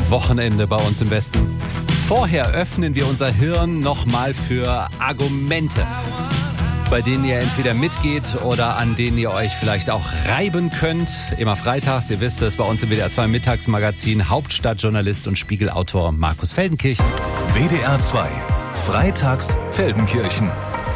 Wochenende bei uns im Westen. Vorher öffnen wir unser Hirn nochmal für Argumente, bei denen ihr entweder mitgeht oder an denen ihr euch vielleicht auch reiben könnt. Immer freitags, ihr wisst es, bei uns im WDR 2 Mittagsmagazin Hauptstadtjournalist und Spiegelautor Markus Feldenkirchen. WDR 2, freitags Feldenkirchen.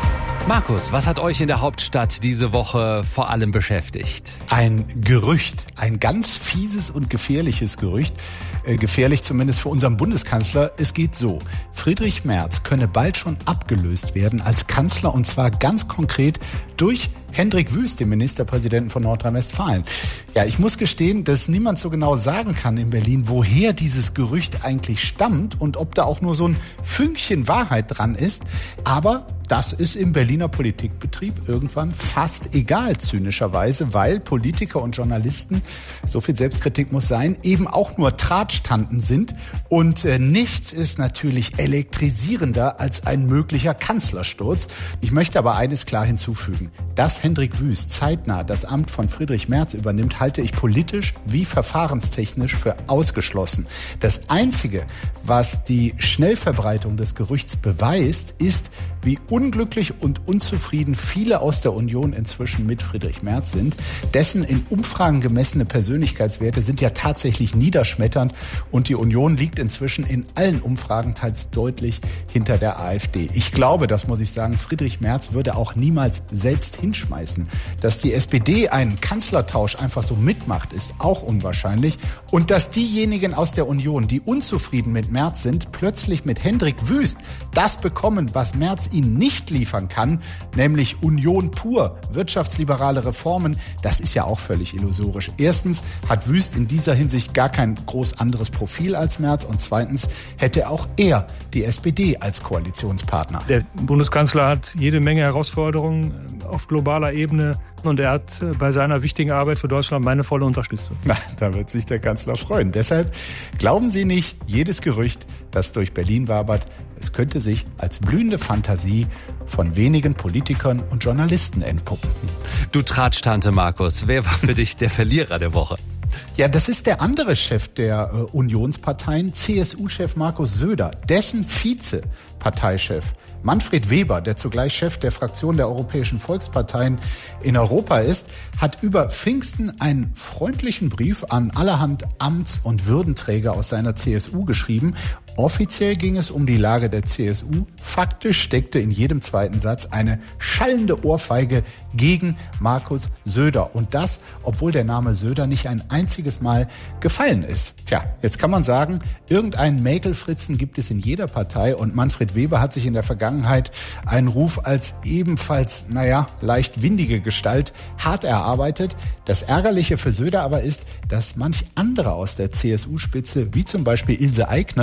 Markus, was hat euch in der Hauptstadt diese Woche vor allem beschäftigt? Ein Gerücht, ein ganz fieses und gefährliches Gerücht. Gefährlich zumindest für unseren Bundeskanzler. Es geht so: Friedrich Merz könne bald schon abgelöst werden als Kanzler, und zwar ganz konkret durch Hendrik Wüst, den Ministerpräsidenten von Nordrhein-Westfalen. Ja, ich muss gestehen, dass niemand so genau sagen kann in Berlin, woher dieses Gerücht eigentlich stammt und ob da auch nur so ein Fünkchen Wahrheit dran ist. Aber das ist im Berliner Politikbetrieb irgendwann fast egal, zynischerweise, weil Politiker und Journalisten, so viel Selbstkritik muss sein, eben auch nur Tratschtanten sind. Und nichts ist natürlich elektrisierender als ein möglicher Kanzlersturz. Ich möchte aber eines klar hinzufügen: Dass Hendrik Wüst zeitnah das Amt von Friedrich Merz übernimmt, halte ich politisch wie verfahrenstechnisch für ausgeschlossen. Das Einzige, was die Schnellverbreitung des Gerüchts beweist, ist, wie unglücklich und unzufrieden viele aus der Union inzwischen mit Friedrich Merz sind. Dessen in Umfragen gemessene Persönlichkeitswerte sind ja tatsächlich niederschmetternd, und die Union liegt inzwischen in allen Umfragen teils deutlich hinter der AfD. Ich glaube, das muss ich sagen, Friedrich Merz würde auch niemals selbst hinschmeißen. Dass die SPD einen Kanzlertausch einfach so mitmacht, ist auch unwahrscheinlich. Und dass diejenigen aus der Union, die unzufrieden mit Merz sind, plötzlich mit Hendrik Wüst das bekommen, was Merz ihnen nicht liefern kann, nämlich Union pur, wirtschaftsliberale Reformen, das ist ja auch völlig illusorisch. Erstens hat Wüst in dieser Hinsicht gar kein groß anderes Profil als Merz, und zweitens hätte auch er die SPD als Koalitionspartner. Der Bundeskanzler hat jede Menge Herausforderungen auf globaler Ebene, und er hat bei seiner wichtigen Arbeit für Deutschland meine volle Unterstützung. Na, da wird sich der Kanzler freuen. Deshalb glauben Sie nicht jedes Gerücht, das durch Berlin wabert. Es könnte sich als blühende Fantasie von wenigen Politikern und Journalisten entpuppen. Du Tratsch-Tante Markus, wer war für dich der Verlierer der Woche? Ja, das ist der andere Chef der Unionsparteien, CSU-Chef Markus Söder. Dessen Vize-Parteichef Manfred Weber, der zugleich Chef der Fraktion der Europäischen Volksparteien in Europa ist, hat über Pfingsten einen freundlichen Brief an allerhand Amts- und Würdenträger aus seiner CSU geschrieben. Offiziell ging es um die Lage der CSU. Faktisch steckte in jedem zweiten Satz eine schallende Ohrfeige gegen Markus Söder. Und das, obwohl der Name Söder nicht ein einziges Mal gefallen ist. Tja, jetzt kann man sagen, irgendeinen Mäkelfritzen gibt es in jeder Partei, und Manfred Weber hat sich in der Vergangenheit einen Ruf als ebenfalls, leicht windige Gestalt hart erarbeitet. Das Ärgerliche für Söder aber ist, dass manch andere aus der CSU-Spitze, wie zum Beispiel Ilse Aigner,